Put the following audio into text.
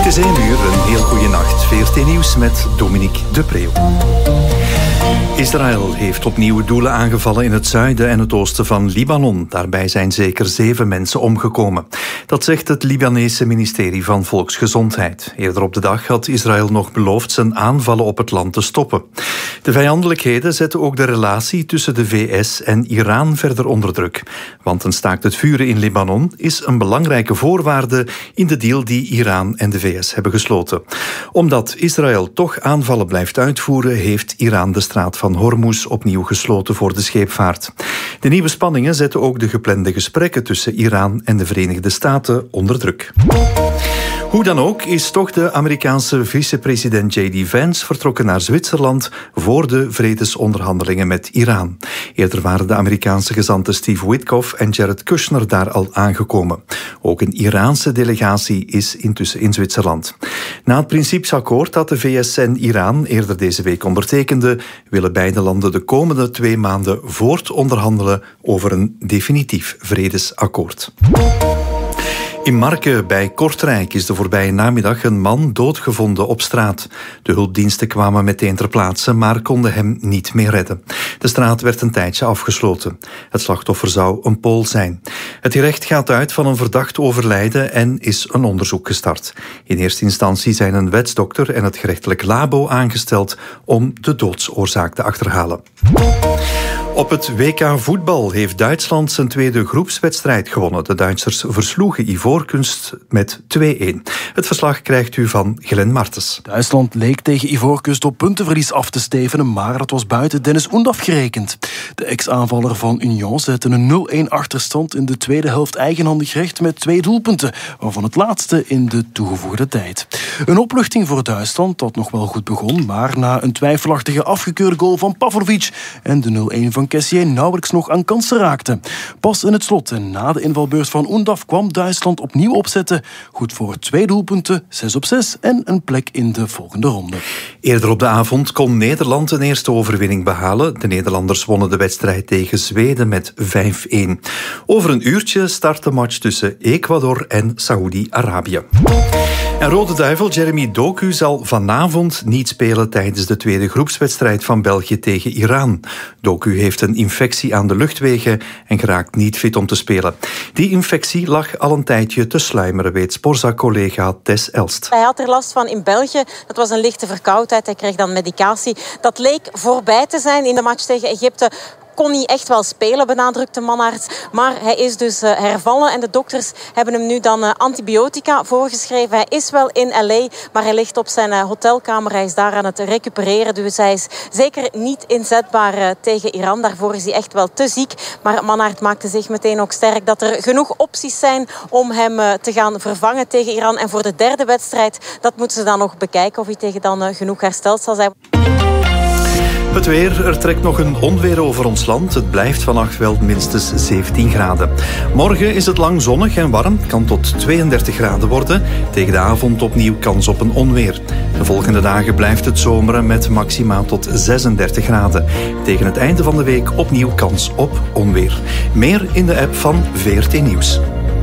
Het is 1 uur, een heel goede nacht. VRT Nieuws met Dominique de Preeuw. Israël heeft opnieuw doelen aangevallen in het zuiden en het oosten van Libanon. Daarbij zijn zeker 7 mensen omgekomen. Dat zegt het Libanese ministerie van Volksgezondheid. Eerder op de dag had Israël nog beloofd zijn aanvallen op het land te stoppen. De vijandelijkheden zetten ook de relatie tussen de VS en Iran verder onder druk. Want een staakt het vuren in Libanon is een belangrijke voorwaarde in de deal die Iran en de VS hebben gesloten. Omdat Israël toch aanvallen blijft uitvoeren, heeft Iran de straat van Hormuz opnieuw gesloten voor de scheepvaart. De nieuwe spanningen zetten ook de geplande gesprekken tussen Iran en de Verenigde Staten onder druk. Hoe dan ook is toch de Amerikaanse vicepresident J.D. Vance vertrokken naar Zwitserland voor de vredesonderhandelingen met Iran. Eerder waren de Amerikaanse gezanten Steve Witkoff en Jared Kushner daar al aangekomen. Ook een Iraanse delegatie is intussen in Zwitserland. Na het principesakkoord dat de VS en Iran eerder deze week ondertekenden, willen beide landen de komende 2 maanden voortonderhandelen over een definitief vredesakkoord. In Marken bij Kortrijk is de voorbije namiddag een man doodgevonden op straat. De hulpdiensten kwamen meteen ter plaatse, maar konden hem niet meer redden. De straat werd een tijdje afgesloten. Het slachtoffer zou een Pool zijn. Het gerecht gaat uit van een verdacht overlijden en is een onderzoek gestart. In eerste instantie zijn een wetsdokter en het gerechtelijk labo aangesteld om de doodsoorzaak te achterhalen. Op het WK voetbal heeft Duitsland zijn tweede groepswedstrijd gewonnen. De Duitsers versloegen Ivoorkust met 2-1. Het verslag krijgt u van Glenn Martens. Duitsland leek tegen Ivoorkust op puntenverlies af te stevenen, maar dat was buiten Dennis Undav gerekend. De ex-aanvaller van Union zette een 0-1 achterstand in de tweede helft eigenhandig recht met 2 doelpunten, waarvan het laatste in de toegevoegde tijd. Een opluchting voor Duitsland dat nog wel goed begon, maar na een twijfelachtige afgekeurde goal van Pavlovic en de 0-1 van Kessié nauwelijks nog aan kansen raakte. Pas in het slot en na de invalbeurt van Undav kwam Duitsland opnieuw opzetten. Goed voor 2 doelpunten, 6-6 en een plek in de volgende ronde. Eerder op de avond kon Nederland een eerste overwinning behalen. De Nederlanders wonnen de wedstrijd tegen Zweden met 5-1. Over een uurtje start de match tussen Ecuador en Saoedi-Arabië. En Rode Duivel Jeremy Doku zal vanavond niet spelen tijdens de tweede groepswedstrijd van België tegen Iran. Doku heeft een infectie aan de luchtwegen en geraakt niet fit om te spelen. Die infectie lag al een tijdje te sluimeren, weet Sporza-collega Tess Elst. Hij had er last van in België. Dat was een lichte verkoudheid. Hij kreeg dan medicatie. Dat leek voorbij te zijn in de match tegen Egypte. Kon hij echt wel spelen, benadrukt de manarts. Maar hij is dus hervallen en de dokters hebben hem nu dan antibiotica voorgeschreven. Hij is wel in L.A., maar hij ligt op zijn hotelkamer. Hij is daar aan het recupereren, dus hij is zeker niet inzetbaar tegen Iran. Daarvoor is hij echt wel te ziek. Maar Mannaert maakte zich meteen ook sterk dat er genoeg opties zijn om hem te gaan vervangen tegen Iran. En voor de derde wedstrijd, dat moeten ze dan nog bekijken of hij tegen dan genoeg hersteld zal zijn. Het weer, er trekt nog een onweer over ons land. Het blijft vannacht wel minstens 17 graden. Morgen is het lang zonnig en warm. Het kan tot 32 graden worden. Tegen de avond opnieuw kans op een onweer. De volgende dagen blijft het zomeren met maxima tot 36 graden. Tegen het einde van de week opnieuw kans op onweer. Meer in de app van VRT Nieuws.